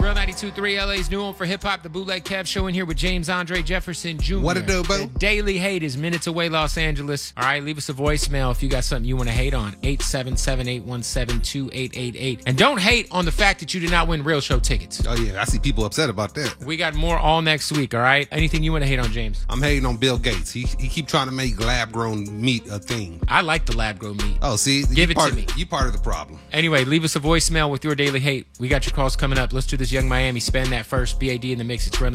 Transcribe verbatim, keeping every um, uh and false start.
Real ninety-two point three, L A's new home for hip-hop, the Bootleg Kev Show in here with James Andre Jefferson Junior What it do, boo? The Daily Hate is minutes away, Los Angeles. All right, leave us a voicemail if you got something you want to hate on. eight seven seven, eight one seven, two eight eight eight. And don't hate on the fact that you did not win real show tickets. Oh, yeah. I see people upset about that. We got more all next week, all right? Anything you want to hate on, James? I'm hating on Bill Gates. He he keep trying to make lab-grown meat a thing. I like the lab-grown meat. Oh, see? Give you it part, to me. You part of the problem. Anyway, leave us a voicemail with your Daily Hate. We got your calls coming up. Let's do this Young Miami. Spend that first. B A D in the mix. It's Real